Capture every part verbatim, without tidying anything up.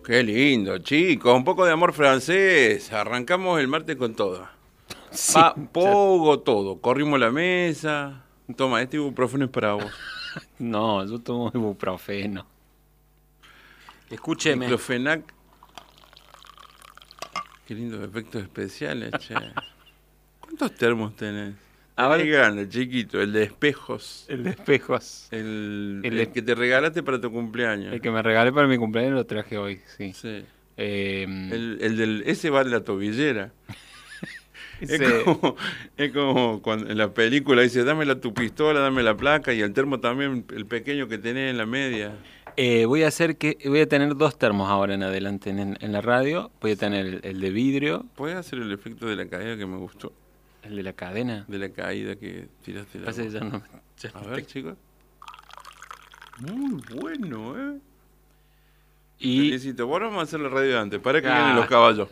Qué lindo, chicos. Un poco de amor francés. Arrancamos el martes con todo. Sí, Va, poco todo. Corrimos la mesa. Toma, este ibuprofeno es para vos. No, yo tomo ibuprofeno. Escúcheme. Diclofenac. Qué lindos efectos especiales, che. ¿Cuántos termos tenés? A ver. El grande, chiquito, el de espejos. El de espejos. El, El el de- que te regalaste para tu cumpleaños. El que me regalé para mi cumpleaños lo traje hoy, sí. Sí. Eh, El, el del, ese va en la tobillera. ese- Es como, es como cuando en la película dice, dámela tu pistola, dame la placa, y el termo también, el pequeño que tenés en la media. eh, voy a hacer que voy a tener dos termos ahora en adelante en, en la radio. Voy a tener el, el de vidrio, ¿Puedes hacer el efecto de la caída que me gustó? el de la cadena. De la caída que tiraste la Pasa que voz. ya no- ya A no ver, te- chicos. Muy bueno, ¿eh? Y Felicito. Bueno, vamos a hacer la radio de antes. Para que Ah. vienen los caballos.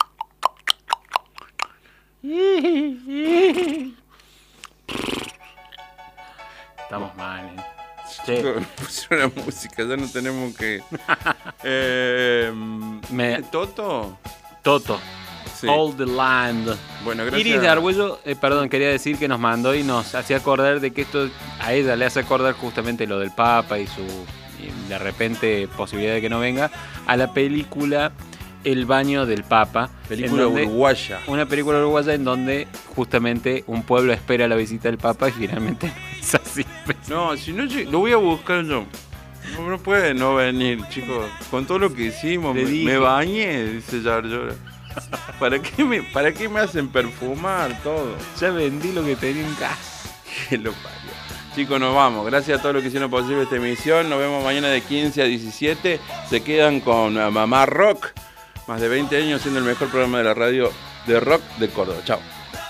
estamos mal, ¿eh? Che, Chicos, pusieron la música, ya no tenemos que... eh, Me- ¿Toto? Toto. Sí. All the Land. Bueno, gracias. Iris de Argüello, eh, perdón, quería decir que nos mandó y nos hacía acordar de que esto a ella le hace acordar justamente lo del Papa y su y de repente posibilidad de que no venga a la película El baño del Papa. Película en donde- uruguaya. Una película uruguaya en donde justamente un pueblo espera la visita del Papa y finalmente no es así. No, si no, lleg- lo voy a buscar yo. No, no puede no venir, chicos. Con todo lo que hicimos, Le me, dije. me bañé, dice Jar Jar. ¿Para qué, me, ¿Para qué me hacen perfumar todo? Ya vendí lo que tenía en casa. Que lo parió. Chicos, nos vamos. Gracias a todos los que hicieron posible esta emisión. Nos vemos mañana de quince a diecisiete. Se quedan con uh, Mamá Rock. Más de veinte años siendo el mejor programa de la radio de rock de Córdoba. Chao.